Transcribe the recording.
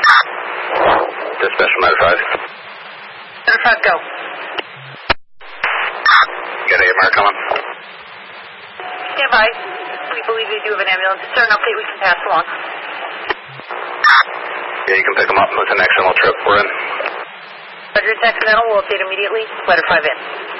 Dispatch from Matter 5. Matter 5, go. Got AMR coming. Stand by. We believe you do have an ambulance. Is there an update we can pass along? Yeah, you can pick them up. It's an accidental trip. We're in. Roger, it's accidental. We'll update immediately. Letter 5 in.